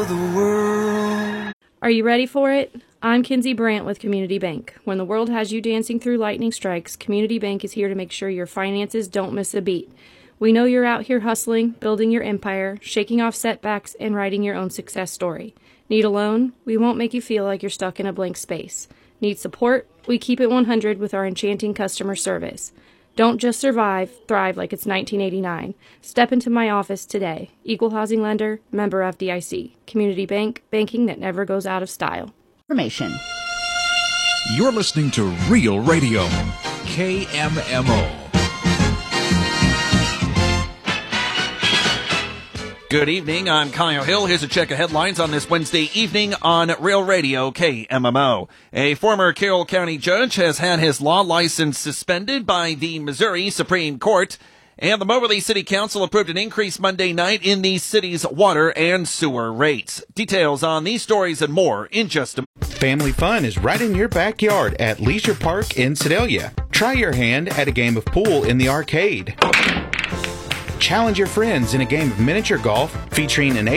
Are you ready for it? I'm Kinsey Brandt with Community Bank. When the world has you dancing through lightning strikes, Community Bank is here to make sure your finances don't miss a beat. We know you're out here hustling, building your empire, shaking off setbacks, and writing your own success story. Need a loan? We won't make you feel like you're stuck in a blank space. Need support? We keep it 100 with our enchanting customer service. Don't just survive, thrive like it's 1989. Step into my office today. Equal housing lender, member FDIC. Community Bank, banking that never goes out of style. Information. You're listening to Real Radio, KMMO. Good evening, I'm Kyle Hill. Here's a check of headlines on this Wednesday evening on Real Radio KMMO. A former Carroll County judge has had his law license suspended by the Missouri Supreme Court, and the Moberly City Council approved an increase Monday night in the city's water and sewer rates. Details on these stories and more in just a moment. Family fun is right in your backyard at Leisure Park in Sedalia. Try your hand at a game of pool in the arcade. Challenge your friends in a game of miniature golf featuring an